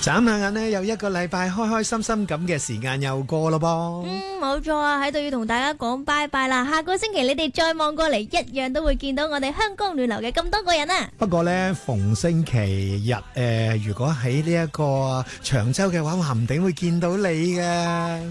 眨下眼呢，又一個禮拜開開心心咁嘅時間又過咯噃。 冇錯啊，喺度要同大家講拜拜啦。下個星期你哋再望過嚟，一樣都會見到我哋香江暖流嘅咁多個人啊。 不過呢，逢星期日如果喺呢一個長洲嘅話，話唔定會見到你嘅。